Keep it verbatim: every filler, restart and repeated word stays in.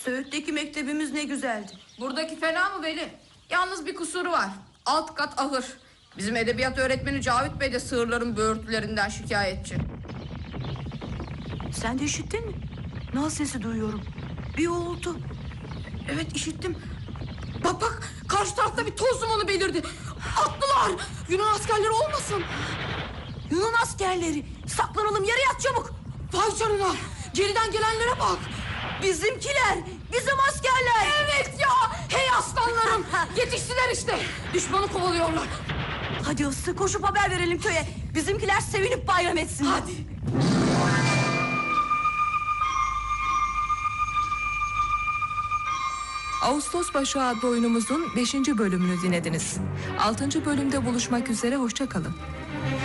Söğüt'teki mektebimiz ne güzeldi. Buradaki fena mı Veli? Yalnız bir kusuru var. Alt kat ahır. Bizim edebiyat öğretmeni Cavit Bey de sığırların böğürtülerinden şikayetçi. Sen de işittin mi? Nal sesi duyuyorum. Bir uğultu. Evet, işittim. Bak bak, karşı tarafta bir toz dumanı belirdi. Attılar. Yunan askerleri olmasın? Yunan askerleri. Saklanalım, yere yat çabuk. Vay canına, geriden gelenlere bak. Bizimkiler, bizim askerler. Evet ya, hey aslanlarım. Yetiştiler işte. Düşmanı kovalıyorlar. Hadi Issı, koşup haber verelim köye. Bizimkiler sevinip bayram etsin. Hadi. Ağustosbaşı adlı oyunumuzun beşinci bölümünü dinlediniz. Altıncı bölümde buluşmak üzere, hoşça kalın.